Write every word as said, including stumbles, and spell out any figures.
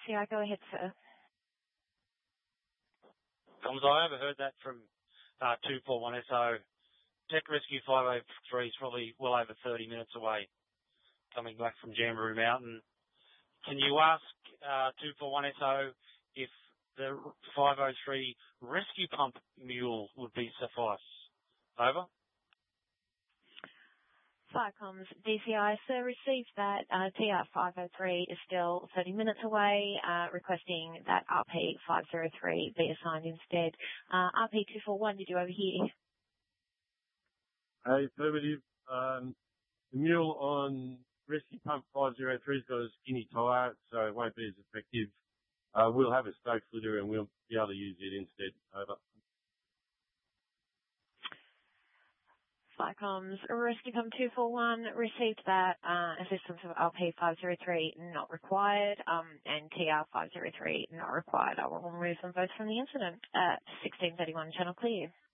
C I. Go ahead, sir. Comms, I overheard that from uh, two four one S O. Tech Rescue five oh three is probably well over thirty minutes away, coming back from Jamberoo Mountain. Can you ask uh, two four one S O if the five oh three rescue pump mule would be suffice? Over. Fire comms, D C I, sir, received that uh, T R five oh three is still thirty minutes away, uh, requesting that R P five oh three be assigned instead. Uh, R P two four one, did you overhear? Hey, affirmative. Um, the mule on rescue pump five oh three's got a skinny tyre, so it won't be as effective. Uh, we'll have a stoke flitter and we'll be able to use it instead. Over. Fire comms, rescue pump two four one received that uh, assistance of R P five oh three not required, um, and T R five oh three not required. I will remove them both from the incident at sixteen thirty-one, channel clear.